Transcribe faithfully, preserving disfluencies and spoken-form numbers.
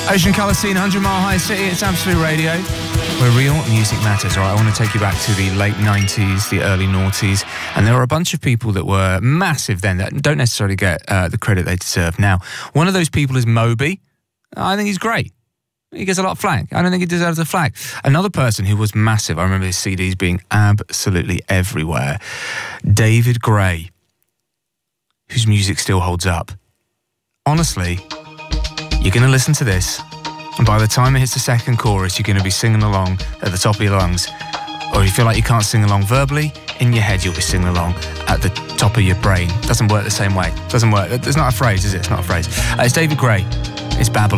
Ocean Colour Scene, one hundred Mile High City, it's Absolute Radio, where real music matters. All right, I want to take you back to the late nineties, the early noughties, and there were a bunch of people that were massive then that don't necessarily get uh, the credit they deserve now. One of those people is Moby. I think he's great. He gets a lot of flack. I don't think he deserves a flack. Another person who was massive, I remember his C Ds being absolutely everywhere, David Gray, whose music still holds up. Honestly, you're going to listen to this, and by the time it hits the second chorus, you're going to be singing along at the top of your lungs. Or if you feel like you can't sing along verbally, in your head you'll be singing along at the top of your brain. Doesn't work the same way. Doesn't work. It's not a phrase, is it? It's not a phrase. Uh, it's David Gray. It's Babylon.